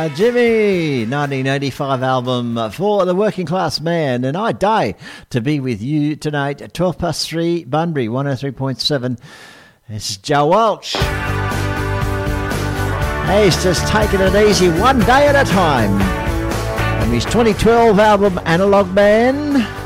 Jimmy, 1985 album for the Working Class Man, and I die to be with you tonight at 12 past 3, Bunbury, 103.7. This is Joe Walsh. Hey, he's just taking it easy one day at a time. From his 2012 album, Analog Man.